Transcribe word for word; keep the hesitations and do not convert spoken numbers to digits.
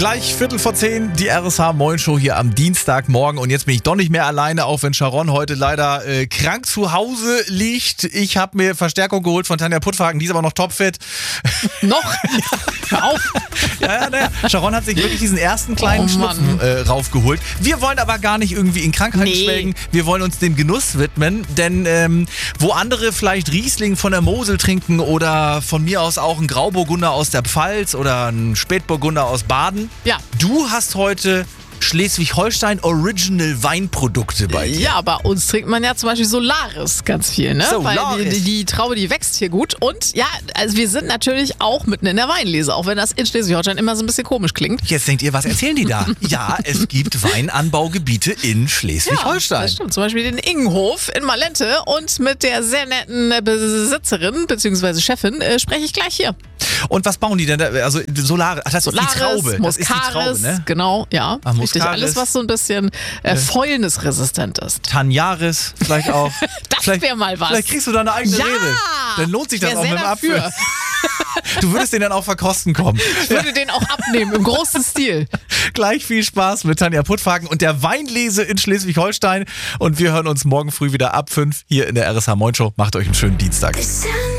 Gleich Viertel vor zehn, die R S H Moin Show hier am Dienstagmorgen. Und jetzt bin ich doch nicht mehr alleine, auch wenn Sharon heute leider äh, krank zu Hause liegt. Ich habe mir Verstärkung geholt von Tanja Puttwagen, die ist aber noch topfit. Noch? Hör auf. Ja, ja, naja. Sharon hat sich wirklich diesen ersten kleinen Oh, Schnupfen äh, raufgeholt. Wir wollen aber gar nicht irgendwie in Krankheit Nee. schwelgen. Wir wollen uns dem Genuss widmen. Denn ähm, wo andere vielleicht Riesling von der Mosel trinken oder von mir aus auch ein Grauburgunder aus der Pfalz oder ein Spätburgunder aus Baden, Ja. du hast heute Schleswig-Holstein Original Weinprodukte bei dir. Ja, bei uns trinkt man ja zum Beispiel Solaris ganz viel, ne? Solaris. Weil die, die Traube, die wächst hier gut. Und ja, also wir sind natürlich auch mitten in der Weinlese, auch wenn das in Schleswig-Holstein immer so ein bisschen komisch klingt. Jetzt denkt ihr, was erzählen die da? Ja, es gibt Weinanbaugebiete in Schleswig-Holstein. Das stimmt. Zum Beispiel den Ingenhof in Malente. Und mit der sehr netten Besitzerin bzw. Chefin äh, spreche ich gleich hier. Und was bauen die denn da? Also Solaris, ach, das Solaris, ist die Traube. Das ist die Muscaris, Traube, ne? genau, ja. Ah, Richtig, Muscaris. alles, was so ein bisschen äh, fäulnisresistent ist. Tanjaris vielleicht auch. Das Vielleicht- wäre mal was. Vielleicht kriegst du da eine eigene Ja! Rede. Dann lohnt sich Ich das wär auch sehr mit dem dafür. Apfel. Du würdest den dann auch verkosten kommen. Ich würde den auch abnehmen, im großen Stil. Gleich viel Spaß mit Tanja Puttwagen und der Weinlese in Schleswig-Holstein. Und wir hören uns morgen früh wieder ab fünf hier in der R S H Moin Show. Macht euch einen schönen Dienstag. They send